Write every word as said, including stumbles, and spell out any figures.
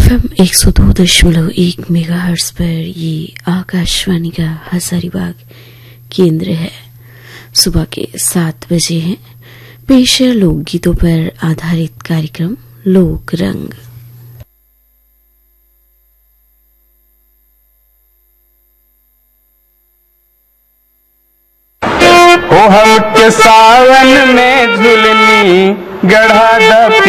FM एक सौ दो दशमलव एक मेगाहर्ट्ज पर ये आकाशवाणी का हजारीबाग केंद्र है। सुबह के सात बजे हैं। पेश है लोकगीतों पर आधारित कार्यक्रम लोक रंग। हो हम के सावन में झुलनी गढ़ा द